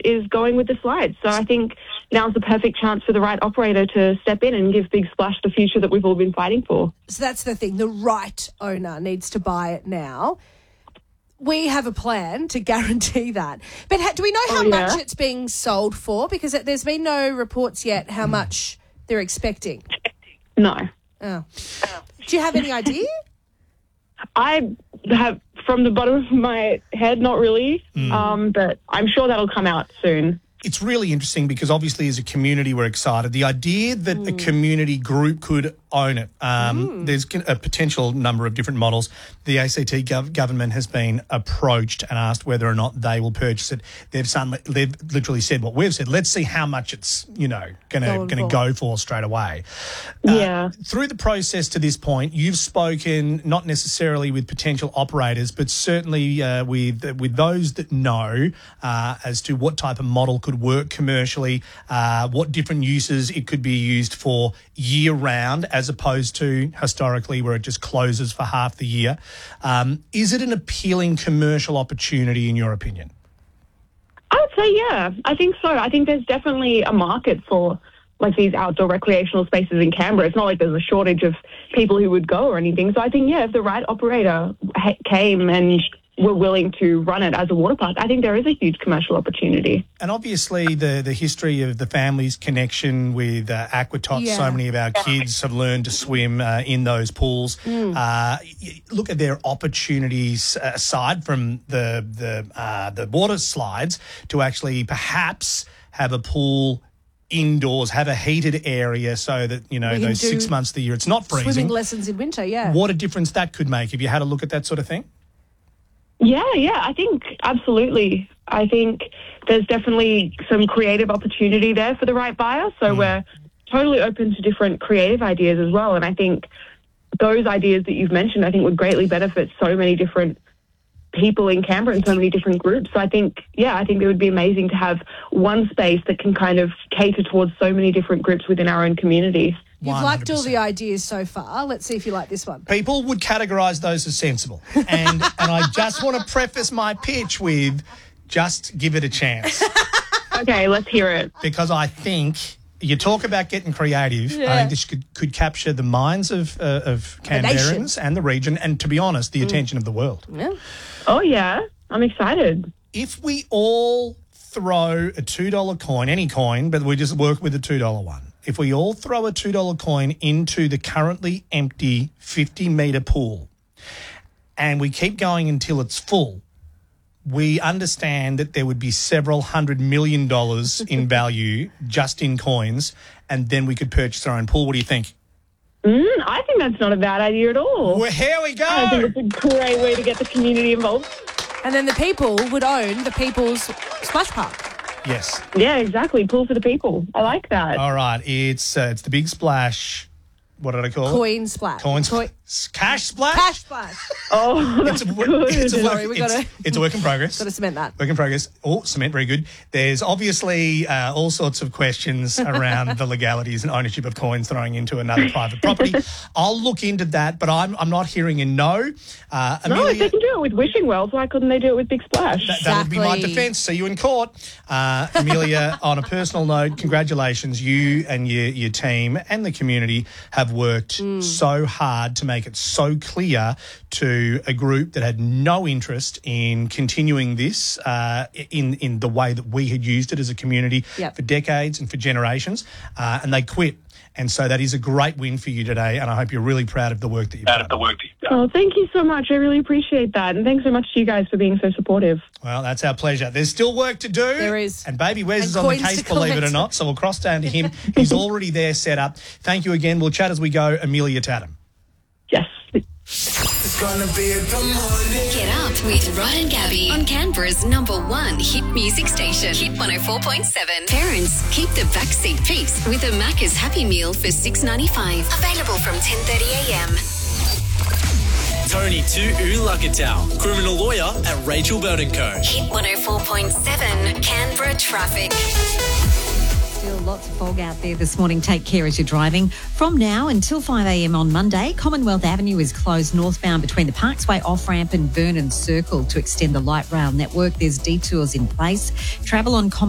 is going with the slides. So I think now's the perfect chance for the right operator to step in and give Big Splash the future that we've all been fighting for. So that's the thing. The right owner needs to buy it now. We have a plan to guarantee that. But do we know how much it's being sold for? Because there's been no reports yet how much they're expecting. No. Oh. Do you have any idea? I have, from the bottom of my head, not really, but I'm sure that'll come out soon. It's really interesting because obviously as a community we're excited. The idea that a community group could own it, there's a potential number of different models. The ACT government has been approached and asked whether or not they will purchase it. They've literally said what we've said. Let's see how much it's, going to go for straight away. Through the process to this point, you've spoken not necessarily with potential operators, but certainly with those that know as to what type of model could work commercially, what different uses it could be used for year-round as opposed to historically where it just closes for half the year. Is it an appealing commercial opportunity in your opinion? I would say, yeah. I think so. I think there's definitely a market for these outdoor recreational spaces in Canberra. It's not like there's a shortage of people who would go or anything. So I think, if the right operator came and were willing to run it as a water park, I think there is a huge commercial opportunity. And obviously the history of the family's connection with Aquatox, so many of our kids have learned to swim in those pools. Look at their opportunities aside from the water slides to actually perhaps have a pool indoors, have a heated area so that, those 6 months of the year it's not freezing. Swimming lessons in winter, What a difference that could make. Have you had a look at that sort of thing? Yeah, I think absolutely. I think there's definitely some creative opportunity there for the right buyer. So we're totally open to different creative ideas as well. And I think those ideas that you've mentioned, I think would greatly benefit so many different people in Canberra and so many different groups. So I think it would be amazing to have one space that can kind of cater towards so many different groups within our own community. You've 100%. Liked all the ideas so far. Let's see if you like this one. People would categorise those as sensible. And I just want to preface my pitch with just give it a chance. Okay, let's hear it. Because I think you talk about getting creative. I think this could capture the minds of Canberrans and the region and, to be honest, the attention of the world. Yeah. Oh, yeah. I'm excited. If we all throw a $2 coin, any coin, but we just work with a $2 one. If we all throw a $2 coin into the currently empty 50-metre pool and we keep going until it's full, we understand that there would be several $100 million in value just in coins, and then we could purchase our own pool. What do you think? I think that's not a bad idea at all. Well, here we go. I think it's a great way to get the community involved. And then the people would own the People's Splash Park. Yes. Yeah, exactly. Pool for the people. I like that. All right. It's the Big Splash. What did I call it? Coin Splash. Cash Splash? Cash Splash. Oh, that's good. It's a work in progress. Got to cement that. Work in progress. Oh, cement, very good. There's obviously all sorts of questions around the legalities and ownership of coins throwing into another private property. I'll look into that, but I'm not hearing a no. Amelia, no, if they can do it with Wishing Wells, why couldn't they do it with Big Splash? That would be my defence. See you in court. Amelia, on a personal note, congratulations. You and your team and the community have worked so hard to make it so clear to a group that had no interest in continuing this in the way that we had used it as a community for decades and for generations, and they quit. And so that is a great win for you today, and I hope you're really proud of the work that you've done. Oh, thank you so much. I really appreciate that. And thanks so much to you guys for being so supportive. Well, that's our pleasure. There's still work to do. There is. And Baby Wes is on the case, believe it or not, so we'll cross down to him. He's already there set up. Thank you again. We'll chat as we go. Amelia Tatham. Yes. It's gonna be a good morning. Get up with Rod and Gabby on Canberra's #1 hit music station, Hit 104.7. Parents, keep the backseat peeps with a Macca's Happy Meal for $6.95. Available from 10:30am. Tony Tu'u criminal lawyer at Rachel Burton Co. Hit 104.7 Canberra traffic. Still lots of fog out there this morning. Take care as you're driving. From now until 5am on Monday, Commonwealth Avenue is closed northbound between the Parksway off-ramp and Vernon Circle to extend the light rail network. There's detours in place. Travel on